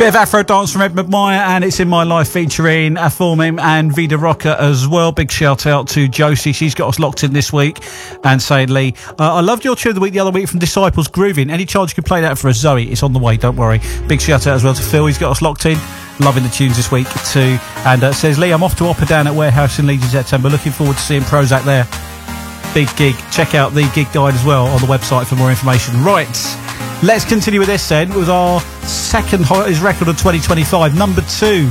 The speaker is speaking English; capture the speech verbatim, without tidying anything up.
Bit of Afro dance from Ed McMahon, and it's in my life featuring Aformim and Vida Rocker as well. Big shout out to Josie, she's got us locked in this week. And saying, Lee, uh, I loved your tune of the week the other week from Disciples, Grooving. Any chance you could play that for us, Zoe? It's on the way, don't worry. Big shout out as well to Phil, he's got us locked in. Loving the tunes this week too. And uh, says, Lee, I'm off to Opera Down at Warehouse in Leeds in September. Looking forward to seeing Prozac there. Big gig. Check out the gig guide as well on the website for more information. Right, let's continue with this then, with our second hottest record of twenty twenty-five, number two.